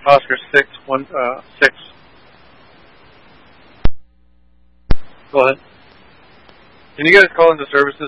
Oscar 6. Go ahead. Can you guys call into services?